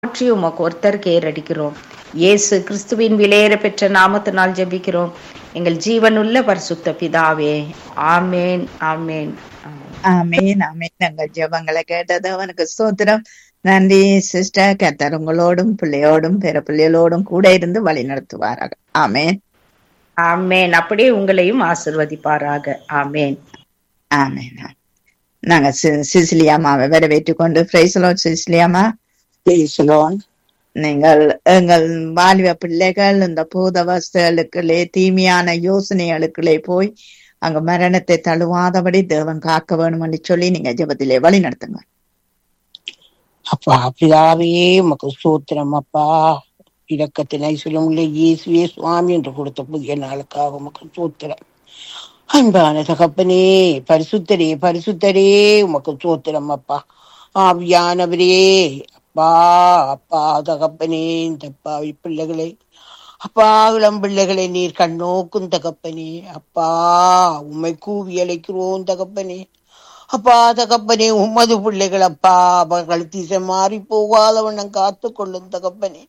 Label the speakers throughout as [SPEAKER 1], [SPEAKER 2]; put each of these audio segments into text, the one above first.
[SPEAKER 1] போற்றி உமக்கு ஒருத்தருக்கு ஏறடிக்கிறோம். இயேசு கிறிஸ்துவின் விலையேற பெற்ற நாமத்தினால் ஜெபிக்கிறோம் எங்கள் ஜீவனுள்ள பரிசுத்த பிதாவே. ஆமேன், ஆமேன், ஆமேன்.
[SPEAKER 2] ஆமீன் ஆமீன். எங்கள் ஜெபங்களை கேட்டது அவனுக்கு ஸ்தோத்திரம். நன்றி சிஸ்டர். கர்த்தர் உங்களோடும் பிள்ளையோடும் பிற பிள்ளைகளோடும் கூட இருந்து வழி நடத்துவாராக. ஆமேன்,
[SPEAKER 1] ஆமேன். அப்படியே உங்களையும் ஆசிர்வதிப்பாராக. ஆமேன்,
[SPEAKER 2] ஆமேன். நாங்க சிசிலியாமாவை வரவேற்றுக் கொண்டு பிரைஸ்லோட் சிசிலியாமா, நீங்கள் எங்கள் வாலிப பிள்ளைகள் இந்த பூதவஸ்துகளுக்குள்ளே தீமையான யோசனைகளுக்குள்ளே போய் அங்க மரணத்தை தழுவாதபடி தேவன் காக்க வேணும் என்று சொல்லி நீங்க ஜெபத்திலே வழி நடத்துங்க.
[SPEAKER 3] அப்பா பிதாவே உமக்கு ஸ்தோத்திரம். அப்பா இரக்கத்தினை சொல்லுங்களே இயேசுவே சுவாமி என்று கொடுத்த புதிய நாளுக்காக உமக்கு ஸ்தோத்திரம். அன்பான தகப்பனே, பரிசுத்தரே பரிசுத்தரே உமக்கு ஸ்தோத்திரம். அப்பா ஆவியானவரே, அப்பா அப்பா தகப்பனே, இந்த அப்பாவி பிள்ளைகளை அப்பா இளம் பிள்ளைகளை நீர் கண்ணோக்கும் தகப்பனே. அப்பா உம்மை கூவி அழைக்கிறோம் தகப்பனே. அப்பா தகப்பனே, உமது பிள்ளைகள் அப்பா அவர்கள் திசை மாறி போகாத வண்ணம் காத்து கொள்ளும் தகப்பனே.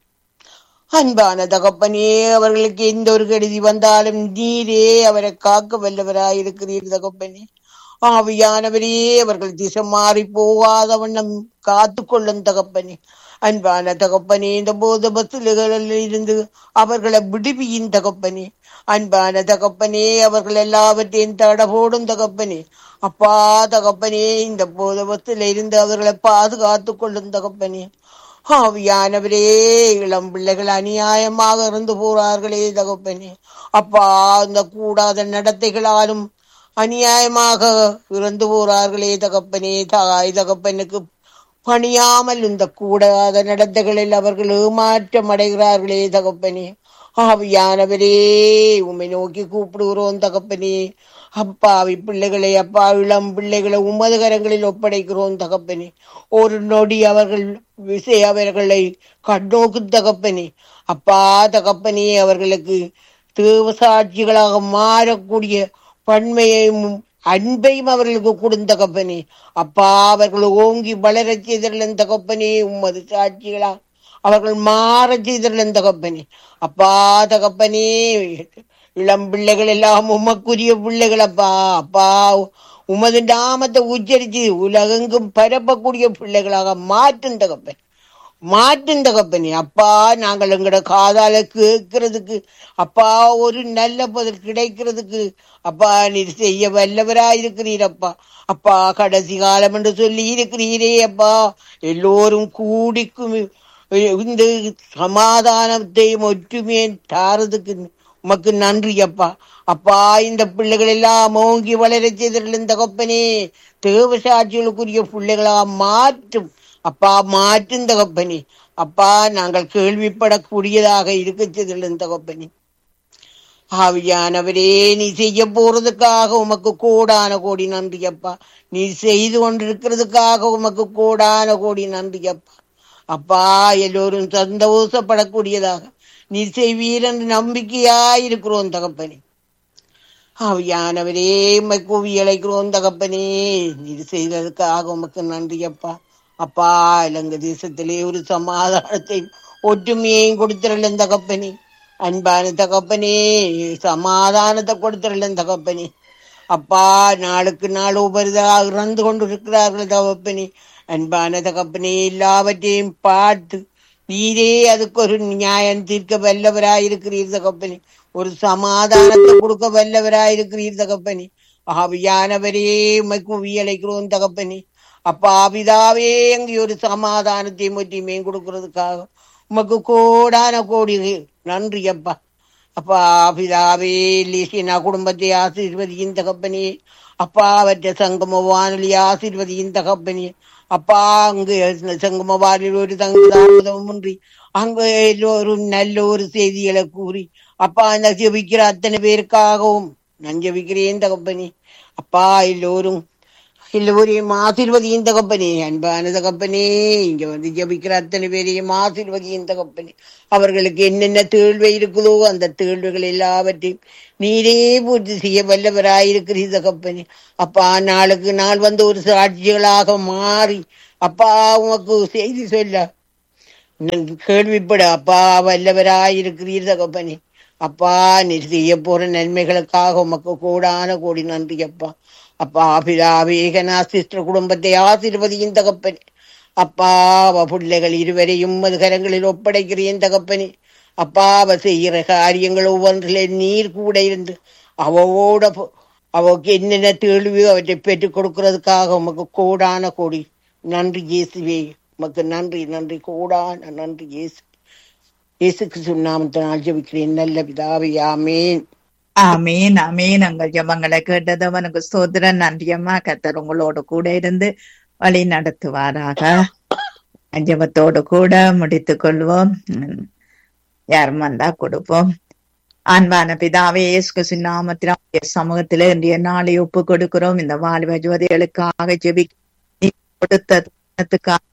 [SPEAKER 3] அன்பான தகப்பனே, அவர்களுக்கு எந்த ஒரு கெடுதி வந்தாலும் நீரே அவரை காக்க வல்லவராயிருக்கிறீர் தகப்பனே. ஆவியானவரே, அவர்கள் திசை மாறி போகாத வண்ணம் காத்து கொள்ளும் தகப்பனே. அன்பான தகப்பனே, இந்த போத பசுகளில் இருந்து அவர்களை விடுவியின் தகப்பனே. அன்பான தகப்பனே, அவர்கள் எல்லாவற்றையும் தடபோடும் தகப்பனே. அப்பா தகப்பனே, இந்த போத பசுல இருந்து அவர்களை பாதுகாத்து கொள்ளும் தகப்பனே. ஆவியானவரே, இளம் பிள்ளைகள் அநியாயமாக இருந்து போறார்களே தகப்பனே. அப்பா இந்த கூடாத நடத்தைகளாலும் அநியாயமாக இறந்து போறார்களே தகப்பனே. தாய் தகப்பனுக்கு பணியாமல் இந்த கூடாத நடத்தைகளில் அவர்கள் ஏமாற்றம் அடைகிறார்களே தகப்பனே. ஆவியானவரே, உம்மை நோக்கி கூப்பிடுகிறோம் தகப்பனே. அப்பாவி பிள்ளைகளை, அப்பா இளம் பிள்ளைகளை உமது கரங்களில் ஒப்படைக்கிறோம் தகப்பனே. ஒரு நொடி அவர்கள் அவர்களை கண்ணோக்கும் தகப்பனே. அப்பா தகப்பனே, அவர்களுக்கு தேவ சாட்சிகளாக மாறக்கூடிய பன்மையையும் அன்பையும் அவர்களுக்கு கொடுந்தகப்பனே. அப்பா அவர்கள் ஓங்கி வளர செய்தல் தகப்பனே. உமது சாட்சிகளா அவர்கள் மாற செய்தல் தகப்பனே. அப்பா தகப்பனே, இளம் பிள்ளைகள் எல்லாம் உமக்குரிய பிள்ளைகள் அப்பா. அப்பா உமது நாமத்தை உச்சரித்து உலகெங்கும் பரப்பக்கூடிய பிள்ளைகளாக மாற்றும் தகப்பன், மாற்றும் தகப்பனே. அப்பா நாங்கள் எங்கட காதால கேட்கறதுக்கு அப்பா ஒரு நல்ல பதில் கிடைக்கிறதுக்கு அப்பா நீர் செய்ய வல்லவராயிருக்கிறீரப்பா. அப்பா கடைசி காலம் என்று சொல்லி இருக்கிறீரே அப்பா. எல்லோரும் கூடிக்கும் இந்த சமாதானத்தையும் ஒற்றுமையை தாரதுக்கு உமக்கு நன்றி அப்பா. அப்பா இந்த பிள்ளைகள் எல்லாம் ஓங்கி வளர செய்திருந்த தகப்பனே. தேவ சாட்சிகளுக்குரிய பிள்ளைகளா மாற்றும் அப்பா, மாற்றும் தகப்பனே. அப்பா நாங்கள் கேள்விப்படக்கூடியதாக இருக்க செய்திருந்த தகப்பனே. ஆவியானவரே, நீ செய்ய போறதுக்காக உமக்கு கோடான கோடி நன்றி அப்பா. நீ செய்து கொண்டிருக்கிறதுக்காக உமக்கு கோடான கோடி நன்றி அப்பா. அப்பா எல்லோரும் சந்தோஷப்படக்கூடியதாக நீ செய்வீர் என்று நம்பிக்கையாயிருக்கிறோம் தகப்பனே. ஆவியானவரே, உம்மை கூவி அழைக்கிறோம் தகப்பனே. நீர் செய்ததுக்காக உமக்கு நன்றி அப்பா. அப்பா இலங்கை தேசத்திலே ஒரு சமாதானத்தை ஒற்றுமையையும் கொடுத்திரலும் தகப்பனே. அன்பான தகப்பனே, சமாதானத்தை கொடுத்திரலும் தகப்பனே. அப்பா நாளுக்கு நாள் உபரிதாக இறந்து கொண்டு இருக்கிறார்கள் தகப்பனே. அன்பான தகப்பனே, எல்லாவற்றையும் பார்த்து நீரே அதுக்கு ஒரு நியாயம் தீர்க்க வல்லவராயிருக்கிறீர் தகப்பனே. ஒரு சமாதானத்தை கொடுக்க வல்லவராயிருக்கிறீர் தகப்பனே. ஆவியானவரே, உம்மை கூவி அழைக்கிறோம் தகப்பனே. அப்பா பிதாவே, அங்கே ஒரு சமாதானத்தையும் ஒற்றுமையும் கொடுக்கறதுக்காக உமக்கு கோடான கோடி நன்றி அப்பா. அப்பா பிதாவே, லேசினா குடும்பத்தை ஆசீர்வதியின் தகப்பனே. அப்பா அவற்றை சங்கம வானொலி ஆசீர்வதியின் தகப்பனே. அப்பா அங்கு சங்கம வானில் ஒரு தங்குதாமதமும் இன்றி அங்கு எல்லோரும் நல்ல ஒரு செய்திகளை கூறி அப்பா அந்த ஜெபிக்கிற அத்தனை பேருக்காகவும் நான் ஜெபிக்கிறேன் தகப்பனே. அப்பா எல்லோரும் எல்லோரையும் ஆசீர்வதியின் தகப்பனே. அன்பான தகப்பனே, இங்க வந்து ஜபிக்கிற அத்தனை பேரையும் ஆசீர்வதியின் தகப்பனே. அவர்களுக்கு என்னென்ன தேழ்வை இருக்குதோ அந்த தேழ்வுகள் எல்லாவற்றையும் நீரே பூர்த்தி செய்ய வல்லவராயிருக்கிறீர் தகப்பனே. அப்பா நாளுக்கு நாள் வந்து ஒரு சாட்சிகளாக மாறி அப்பா உமக்கு செய்தி சொல்ல கேள்விப்பட அப்பா வல்லவராயிருக்கிறீர் தகப்பனே. அப்பா நீர் செய்ய போற நன்மைகளுக்காக உமக்கு கோடான கோடி நன்றி அப்பா. அப்பா பிதாவேகனா சிஸ்டர் குடும்பத்தை ஆசீர்வதியின் தகப்பனே. அப்பா அவ பிள்ளைகள் இருவரையும் அது கரங்களில் ஒப்படைக்கிறேன் தகப்பனே. அப்பா அவ செய்கிற காரியங்கள் ஒவ்வொன்றிலே நீர் கூட இருந்து அவவோட அவக்கு என்னென்ன தேழ்வியோ அவற்றை பெற்றுக் கொடுக்கறதுக்காக உமக்கு கோடான கோடி நன்றி இயேசுவே. உமக்கு நன்றி நன்றி கோடான நன்றி இயேசு. இயேசு கிறிஸ்து நாமத்தினால் ஜெபிக்கிறேன் நல்ல பிதாவே, ஆமேன்.
[SPEAKER 2] ஆமீன் ஆமீன். உங்கள் ஜெபங்களை கேட்டதவனுக்கு ஸ்தோத்திரம். நன்றியம்மா. கர்த்தர் உங்களோடு கூட இருந்து வழி நடத்துவாராக. ஜெபத்தோடு கூட முடித்துக் கொள்வோம். யார் வந்தா கொடுப்போம். அன்பான பிதாவே, இயேசு கிறிஸ்துவின் நாமத்தினால் சமூகத்திலே இன்றைய நாளை ஒப்பு கொடுக்கிறோம். இந்த வாலிப ஜோதிகளுக்காக ஜெபி கொடுத்ததுக்காக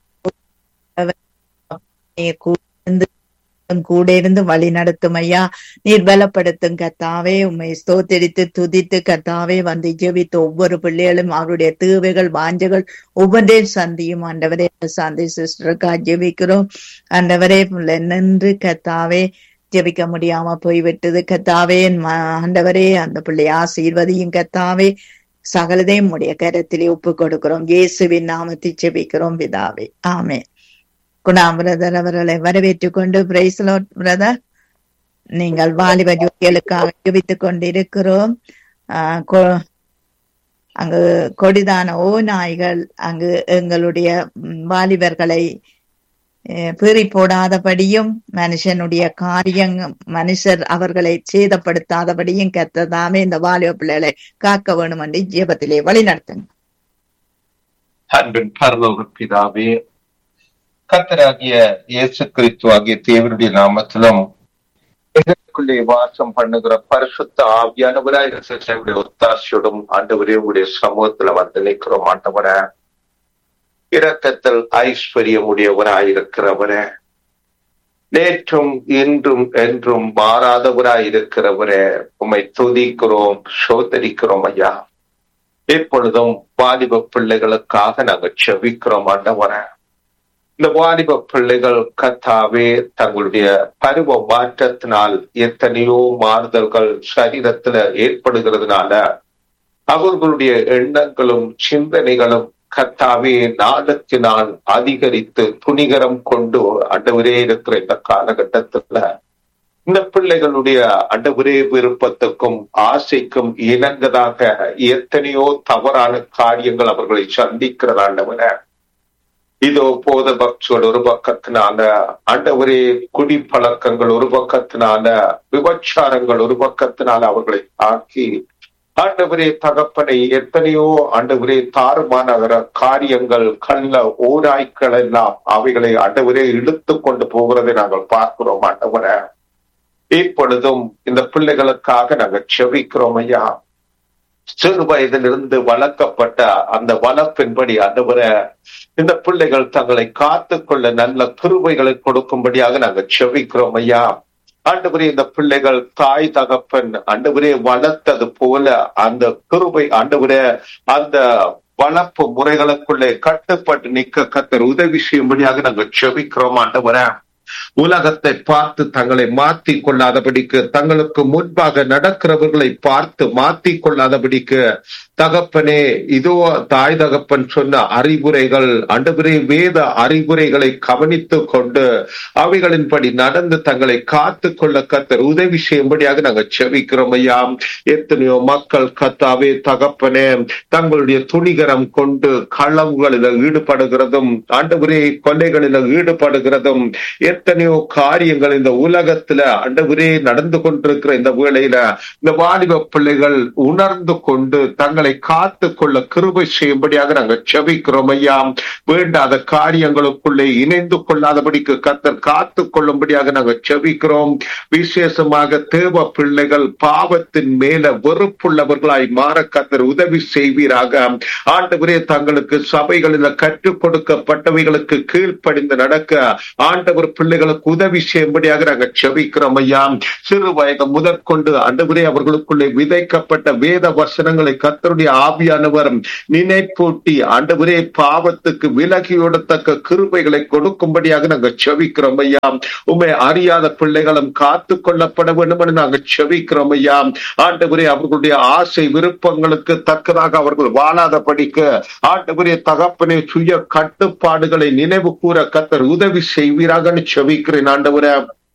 [SPEAKER 2] கூட இருந்து வழி நடத்தும் ஐயா. நீர் பலப்படுத்தும் கர்த்தாவே. உம்மை ஸ்தோத்திரித்து துதித்து கர்த்தாவே வந்து ஜெபித்து ஒவ்வொரு பிள்ளைகளும் அவருடைய தேவைகள் வாஞ்சைகள் ஒவ்வொன்றையும் சந்தியும் ஆண்டவரே. சந்தி சிஸ்டருக்கா ஜெபிக்கிறோம் ஆண்டவரே. நின்று கர்த்தாவே ஜெபிக்க முடியாம போய்விட்டது கர்த்தாவே. ஆண்டவரே அந்த பிள்ளையை ஆசீர்வதியும் கர்த்தாவே. சகலதையும் உடைய கரத்திலே ஒப்பு கொடுக்கிறோம். இயேசுவின் நாமத்தை ஜெபிக்கிறோம் பிதாவே, ஆமென். குணா பிரதர் அவர்களை வரவேற்றுக் கொண்டு பிரைஸ் லார்ட் பிரதர். நீங்கள் வாலிப ஜோதிகளுக்காக ஜெபித்துக் கொண்டிருக்கிறோம். அங்கு கொடிதான நாய்கள் அங்கு எங்களுடைய வாலிபர்களை பீறி போடாதபடியும் மனுஷனுடைய மனுஷர் அவர்களை சேதப்படுத்தாதபடியும் கர்த்ததாமே இந்த வாலிப பிள்ளைகளை காக்க வேணும் என்று ஜெபத்திலே வழி நடத்துங்க.
[SPEAKER 4] அன்பின் பரலோக பிதாவே, கர்த்தராகிய இயேசு கிறிஸ்து ஆகிய தேவனுடைய நாமத்திலும் எங்களுக்குள்ளே வாசம் பண்ணுகிற பரிசுத்த ஆவியானவராய் ஒத்தாசையோடும் ஆண்டவரே உடைய சமூகத்துல வந்து நிற்கிறோம். ஆண்டவரே, இரக்கத்தில் ஐஸ்வர்யம் உடையவராயிருக்கிறவரே, நேற்றும் இன்றும் என்றும் மாறாதவராயிருக்கிறவரே, உம்மை துதிக்கிறோம், சோதரிக்கிறோம் ஐயா. எப்பொழுதும் வாலிப பிள்ளைகளுக்காக நாங்கள் செபிக்கிறோம் ஆண்டவரே. இந்த வாலிப பிள்ளைகள் கர்த்தாவே தங்களுடைய பருவ மாற்றத்தினால் எத்தனையோ மாறுதல்கள் சரீரத்துல ஏற்படுகிறதுனால அவர்களுடைய எண்ணங்களும் சிந்தனைகளும் கர்த்தாவே நாளுக்கு நாள் அதிகரித்து துணிகரம் கொண்டு ஆண்டவரே இருக்கிற இந்த காலகட்டத்துல இந்த பிள்ளைகளுடைய ஆண்டவரே விருப்பத்துக்கும் ஆசைக்கும் இணங்கதாக எத்தனையோ தவறான காரியங்கள் அவர்களை சந்திக்கிறது ஆண்டவரே. இதோ போத பக்திகள் ஒரு பக்கத்தினால, ஆண்டவரே குடி பழக்கங்கள் ஒரு பக்கத்தினால, விபச்சாரங்கள் ஒரு பக்கத்தினால அவர்களை ஆக்கி ஆண்டவரே தகப்பனை எத்தனையோ ஆண்டவரே தாறுமானகிற காரியங்கள் கள்ள ஓராய்கள் எல்லாம் அவைகளை ஆண்டவரே இழுத்து கொண்டு போகிறதை நாங்கள் பார்க்கிறோம் ஆண்டவரே. இப்பொழுதும் இந்த பிள்ளைகளுக்காக நாங்கள் செபிக்கிறோம் ஐயா. சிறு வயதிலிருந்து வளர்க்கப்பட்ட அந்த வளர்ப்பின்படி ஆண்டவரே இந்த பிள்ளைகள் தங்களை காத்துக்கொள்ள நல்ல கிருபைகளை கொடுக்கும்படியாக நாங்கள் செபிக்கிறோம் ஐயா. ஆண்டவரே இந்த பிள்ளைகள் தாய் தகப்பன் ஆண்டவரே வளர்த்தது போல அந்த கிருபை ஆண்டவரே அந்த வளர்ப்பு முறைகளுக்குள்ளே கட்டுப்பட்டு நிற்க கர்த்தர் உதவி செய்யும்படியாக நாங்கள் செபிக்கிறோம் ஆண்டவரே. உலகத்தை பார்த்து தங்களை மாற்றி கொள்ளாதபடிக்கு, தங்களுக்கு முன்பாக நடக்கிறவர்களை பார்த்து மாற்றி கொள்ளாதபடிக்கு தகப்பனே இதோ தாய் தகப்பன் சொன்ன அறிவுரைகள் ஆண்டவரே வேத அறிவுரைகளை கவனித்து கொண்டு அவைகளின்படி நடந்து தங்களை காத்து கொள்ள கர்த்தர் உதவி செய்யும்படியாக நாங்கள் செபிக்கிறோம் ஐயா. எத்தனையோ மக்கள் கர்த்தாவே தகப்பனே தங்களுடைய துணிகரம் கொண்டு களவுகளில் ஈடுபடுகிறதும் ஆண்டவரே கொலைகளில் ஈடுபடுகிறதும் எத்தனையோ காரியங்கள் இந்த உலகத்துல ஆண்டவரே நடந்து கொண்டிருக்கிற இந்த வேளையில இந்த வாலிப பிள்ளைகள் உணர்ந்து கொண்டு தங்களை காத்து கொள்ள கிருபை செய்யும்படியாக நாங்கள் செபிக்கிறோம் ஐயா. வேண்டாத காரியங்களுக்குள்ளே இணைந்து கொள்ளாதபடிக்கு கர்த்தர் காத்து கொள்ளும்படியாக நாங்கள் செபிக்கிறோம். விசேஷமாக தேவ பிள்ளைகள் பாவத்தின் மேல வெறுப்புள்ளவர்களாய் மாற கர்த்தர் உதவி செய்வீராக. ஆண்டவரே தங்களுக்கு சபைகளில் கற்றுக் கொடுக்கப்பட்டவைகளுக்கு கீழ்ப்படிந்து நடக்க ஆண்டவர் பிள்ளை பிள்ளைகளுக்கு உதவி செய்யும்படியாக நாங்கள் செபிக்கிறோம் ஐயா. சிறு வயது முதற்கொண்டு ஆண்டவரே அவர்களுக்குள்ளே விதைக்கப்பட்ட வேத வசனங்களை கர்த்தருடைய ஆவியானவர் நினைப்பூட்டி ஆண்டவரே பாவத்துக்கு விலகியோடத்தக்க கிருபைகளை கொடுக்கும்படியாக நாங்கள் செபிக்கிறோம் ஐயா. உம்மை அறியாத பிள்ளைகளும் காத்து கொள்ளப்பட வேண்டும் என்று நாங்கள் செபிக்கிறோம் ஐயா. ஆண்டவரே அவர்களுடைய ஆசை விருப்பங்களுக்கு தக்கதாக அவர்கள் வாழாதபடிக்கு ஆண்டவரே தகப்பனே சுய கட்டுப்பாடுகளை நினைவு கூற கர்த்தர் உதவி செய்வீராக செபிக்கிறேன். ஆண்டவரே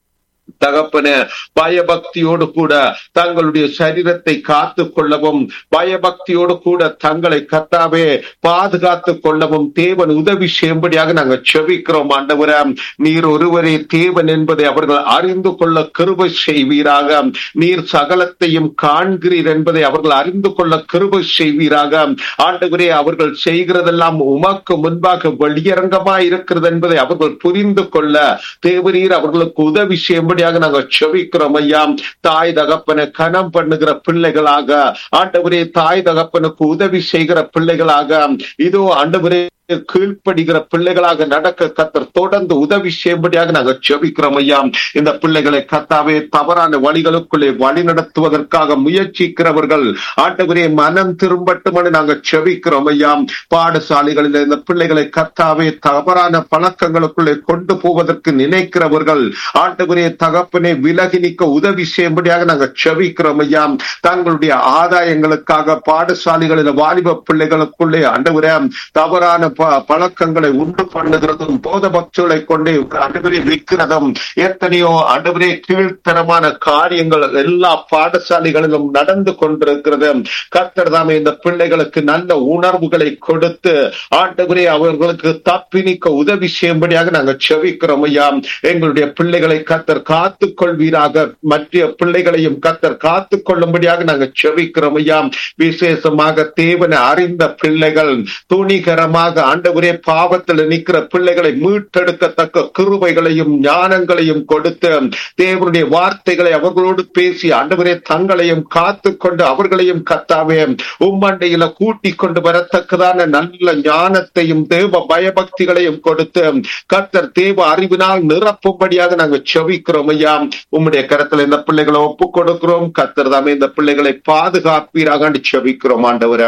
[SPEAKER 4] தகப்பன பயபக்தியோடு கூட தங்களுடைய சரீரத்தை காத்து கொள்ளவும் பயபக்தியோடு கூட தங்களை கர்த்தாவே பாதுகாத்துக் கொள்ளவும் தேவன் உதவி செய்யும்படியாக நாங்கள் செபிக்கிறோம். ஆண்டவரே நீர் ஒருவரே தேவன் என்பதை அவர்கள் அறிந்து கொள்ள கிருபை செய்வீராக. நீர் சகலத்தையும் காண்கிறீர் என்பதை அவர்கள் அறிந்து கொள்ள கிருபை செய்வீராக. ஆண்டவரே அவர்கள் செய்கிறதெல்லாம் உமக்கு முன்பாக வெளியரங்கமாய் இருக்கிறது என்பதை அவர்கள் புரிந்து கொள்ள தேவரீர் அவர்களுக்கு உதவி செய்யும்படியாக நாங்கள் செபிக்கிறோம் ஐயா. தாய் தகப்பனை கனம் பண்ணுகிற பிள்ளைகளாக ஆண்டவரே தாய் தகப்பனுக்கு உதவி செய்கிற பிள்ளைகளாக இதோ ஆண்டவரே கீழ்ப்படுகிற பிள்ளைகளாக நடக்க கர்த்தர் தொடர்ந்து உதவி செய்யும்படியாக நாங்கள் செபிக்கிறோம் ஐயா. இந்த பிள்ளைகளை கர்த்தாவே தவறான வழிகளுக்குள்ளே வழி நடத்துவதற்காக முயற்சிக்கிறவர்கள் ஆண்டவரே மனம் திரும்பட்டும் என்று நாங்கள் செபிக்கிறோம் ஐயா. பாடசாலைகளில் இந்த பிள்ளைகளை கர்த்தாவே தவறான பழக்கங்களுக்குள்ளே கொண்டு போவதற்கு நினைக்கிறவர்கள் ஆண்டவரே தகப்பனே விலகி நிற்க உதவி செய்யும்படியாக நாங்கள் செபிக்கிறோம் ஐயா. தங்களுடைய ஆதாயங்களுக்காக பாடசாலைகளில் வாலிப பிள்ளைகளுக்குள்ளே ஆண்டவரே தவறான பழக்கங்களை உண்டு பண்ணுகிறதும் போத பக்திகளை கொண்டு ஆண்டவரே விற்கிறதும் எத்தனையோ ஆண்டவரே கீழ்த்தரமான காரியங்கள் எல்லா பாடசாலைகளிலும் நடந்து கொண்டிருக்கிறது. கர்த்தர் தாமே இந்த பிள்ளைகளுக்கு நல்ல உணர்வுகளை கொடுத்து ஆண்டவரே அவர்களுக்கு தப்பி நிற்க உதவி செய்யும்படியாக நாங்கள் செபிக்கிறோம் ஐயா. எங்களுடைய பிள்ளைகளை கர்த்தர் காத்துக் கொள்வீராக. மற்ற பிள்ளைகளையும் கர்த்தர் காத்துக் கொள்ளும்படியாக நாங்கள் செபிக்கிறோம் ஐயா. விசேஷமாக தேவனை அறிந்த பிள்ளைகள் துணிகரமாக ஆண்டவரே பாவத்தில் நிற்கிற பிள்ளைகளை மீட்டெடுக்கத்தக்க கிருபைகளையும் ஞானங்களையும் கொடுத்து தேவனுடைய வார்த்தைகளை அவர்களோடு பேசி ஆண்டவரே தங்களையும் காத்து கொண்டு அவர்களையும் கர்த்தாவே உம்மண்டையில கூட்டிக் கொண்டு வரத்தக்கதான நல்ல ஞானத்தையும் தேவ பயபக்திகளையும் கொடுத்து கர்த்தர் தேவ அறிவினால் நிரப்பும்படியாக நாங்கள் செபிக்கிறோம் ஐயா. உம்முடைய கரத்துல இந்த பிள்ளைகளை ஒப்புக் கொடுக்கிறோம். கர்த்தர் தாமே இந்த பிள்ளைகளை பாதுகாப்பீராக செபிக்கிறோம் ஆண்டவரே.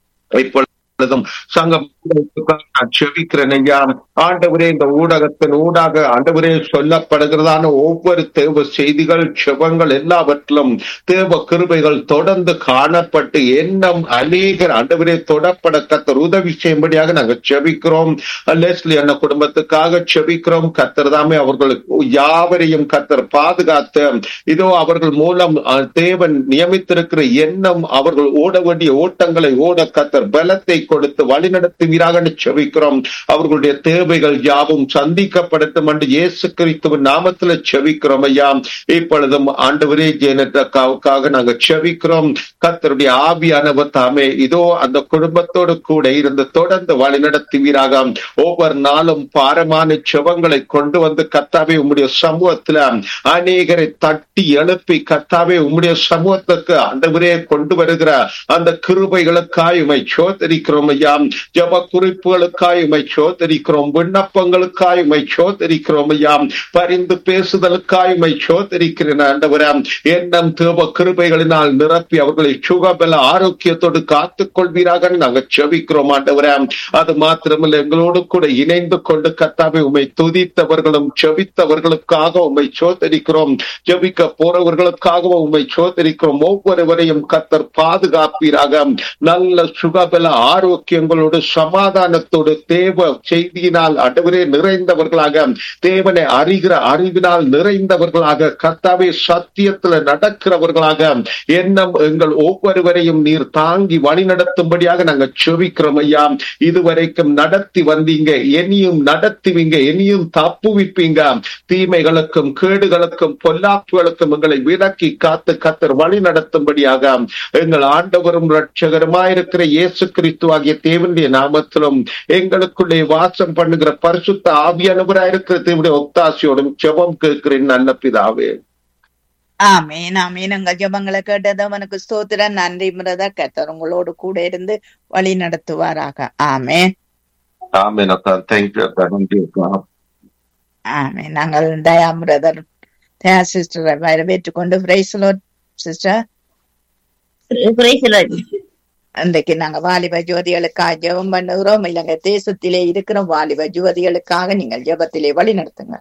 [SPEAKER 4] சங்கம் செபிக்கிறேன் ஐயா. ஆண்டவரே இந்த ஊடகத்தின் ஊடாக ஆண்டவரே சொல்லப்படுகிறதான ஒவ்வொரு தேவ செய்திகள் செபங்கள் எல்லாவற்றிலும் தேவ கிருபைகள் தொடர்ந்து காணப்பட்டு எண்ணம் அநேகர் ஆண்டவரே தொடப்பட கர்த்தர் உதவி செய்யும்படியாக நாங்கள் செபிக்கிறோம். லெஸ்லி அண்ணா குடும்பத்துக்காக செபிக்கிறோம். கர்த்தர் தாமே அவர்களுக்கு யாவரையும் கர்த்தர் பாதுகாத்து இதோ அவர்கள் மூலம் தேவன் நியமித்திருக்கிற எண்ணம் அவர்கள் ஓட வேண்டிய ஓட்டங்களை ஓட கர்த்தர் பலத்தை கொடுத்து வழிநடத்துவீராக செபிக்கிறோம். அவர்களுடைய தேவைகள் யாவும் சந்திக்கப்படட்டும் என்று இயேசு கிறிஸ்துவின் நாமத்தில் செபிக்கிறோம் ஐயா. இப்பொழுதும் ஆண்டவரே ஜெயலலிதாவுக்காக நாங்கள் செபிக்கிறோம். கர்த்தருடைய ஆவியானவர் தாமே இதோ அந்த குடும்பத்தோடு கூட இருந்து தொடர்ந்து வழிநடத்துவீராக. ஒவ்வொரு நாளும் பாரமான செபங்களை கொண்டு வந்து கர்த்தாவே உம்முடைய சமூகத்துல அநேகரை தட்டி எழுப்பி கர்த்தாவே உம்முடைய சமூகத்துக்கு ஆண்டவரே கொண்டு வருகிற அந்த கிருபைகளுக்காய் உம்மை சோதரிக்கிறோம் ஐயா. ஜப குறிப்புகளுக்காய் உம்மை சோதரிக்கிறோம். விண்ணப்பங்களுக்காய் உம்மை சோதரிக்கிறோம் ஐயா. பரிந்து பேசுதலுக்காய் உம்மை சோதரிக்கிறேன் ஆண்டவரே. எண்ணம் தேவ கிருபைகளினால் நிரப்பி அவர்களை சுகபல ஆரோக்கியத்தோடு காத்துக் கொள்வீராக நாங்கள் செபிக்கிறோம் ஆண்டவரே. அது மாத்திரமல்ல எங்களோடு கூட இணைந்து கொண்டு கர்த்தாவே உம்மை துதித்தவர்களும் செபித்தவர்களுக்காக உம்மை சோதரிக்கிறோம். ஜெபிக்க போறவர்களுக்காகவும் உம்மை சோதரிக்கிறோம். ஒவ்வொருவரையும் கர்த்தர் பாதுகாப்பீராக. நல்ல சுகபல ஆரோக்கியங்களோடு சமாதானத்தோடு தேவ செய்தியினால் ஆண்டவரே நிறைந்தவர்களாக தேவனை அறிகிற அறிவினால் நிறைந்தவர்களாக கர்த்தாவே சத்தியத்துல நடக்கிறவர்களாக எண்ணம் எங்கள் ஒவ்வொருவரையும் நீர் தாங்கி வழி நடத்தும்படியாக நாங்கள் செபிக்கிறோம் ஐயா. இதுவரைக்கும் நடத்தி வந்தீங்க, இனியும் நடத்துவீங்க, இனியும் தப்புவிப்பீங்க. தீமைகளுக்கும் கேடுகளுக்கும் பொல்லாப்புகளுக்கும் எங்களை விலக்கி காத்து கர்த்தர் வழி நடத்தும்படியாக எங்கள் ஆண்டவரும் இரட்சகருமாயிருக்கிற இயேசு கிறிஸ்து ஆகிய தேவனுடைய நாமத்திலும் எங்களுக்குள்ளே வாசம் பண்ணுகிற பரிசுத்த ஆவியானவராயிருக்கிற தேவனுடைய ஒத்தாசையோடும் ஜெபம் கேட்கிறேன் நல்ல பிதாவே.
[SPEAKER 2] ஆமேன் ஆமேன். உங்கள் ஜெபங்களை கேட்டது அவனுக்கு ஸ்தோத்திரம். நன்றி பிரதர். கர்த்தர் உங்களோடு கூட இருந்து வழி நடத்துவாராக. ஆமேன்
[SPEAKER 4] ஆமென். Thank you.
[SPEAKER 2] ஆமென். நாங்கள் தயாம் பிரதர் தயா சிஸ்டரை வரவேற்றுக் கொண்டு சிஸ்டர் இன்றைக்கு நாங்க வாலிப ஜோதிகளுக்காக ஜெபம் பண்ணுகிறோம். இலங்கை தேசத்திலே இருக்கிற வாலிப ஜோதிகளுக்காக நீங்கள் ஜெபத்திலே வழி நடத்துங்க.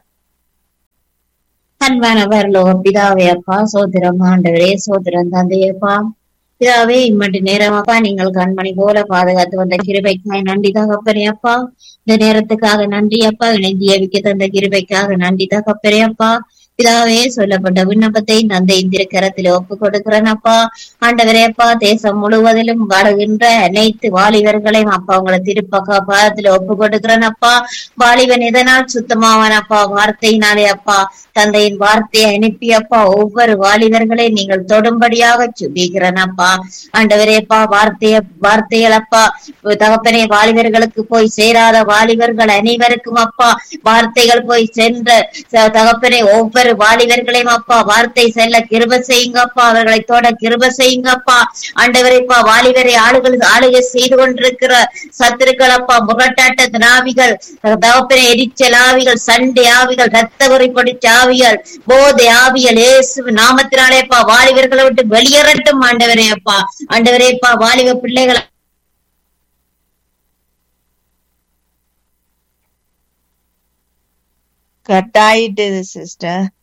[SPEAKER 5] அன்பான பரலோக பிதாவே அப்பா, சோதரம் ஆண்டவரே, சோதரம் தந்தையப்பா, பிதாவே இம்மட்டு நேரம் அப்பா நீங்கள் கண்மணி போல பாதுகாத்து வந்த கிருபைக்காய் நன்றி தகப்பனே அப்பா. இந்த நேரத்துக்காக நன்றி அப்பா. இணைந்து ஜெபிக்க தந்த கிருபைக்காக நன்றி தகப்பனே அப்பா. பிதாவே சொல்லப்பட்ட விண்ணப்பத்தை தந்தையின் திருக்கரத்தில் ஒப்பு கொடுக்கிறேன் அப்பா. ஆண்டவரே அப்பா, தேசம் முழுவதிலும் வாழுகின்ற அனைத்து வாலிபர்களையும் அப்பா உங்களை திருப்பக்க பாதத்துல ஒப்பு கொடுக்கிறேன் அப்பா. வாலிபன் இதனால் சுத்தமாவான் அப்பா, வார்த்தையினாலே அப்பா. தந்தையின் வார்த்தையை அனுப்பி அப்பா ஒவ்வொரு வாலிபர்களை நீங்கள் தொடும்படியாக சுபிக்கிறேன் அப்பா. ஆண்டவரேப்பா, வார்த்தைகள் அப்பா தகப்பனே வாலிபர்களுக்கு போய் சேராத வாலிபர்கள் அனைவருக்கும் அப்பா வார்த்தைகள் போய் சென்ற தகப்பனே ஒவ்வொரு வாலிபர்களையும் அப்பா வார்த்தை செல்ல கிருப செய்யுங்கப்பா. அவர்களை தொட கிருப செய்யுங்கப்பா. ஆண்டவரேப்பா, வாலிபரை ஆளுகை செய்து கொண்டிருக்கிற சத்துருக்கள் அப்பா, முரட்டாட்ட திராவிகள் தகப்பனே, எரிச்சல் ஆவிகள், சண்டை ஆவிகள், ரத்த குறி பொடிச்ச ஆவிகள், போதை ஆவிகள் இயேசு நாமத்தினாலேப்பா வாலிபர்களை விட்டு வெளியேறட்டும் ஆண்டவரே அப்பா. ஆண்டவரேப்பா, வாலிப பிள்ளைகளை
[SPEAKER 2] கட்டாயிட்டு சிஸ்டர்.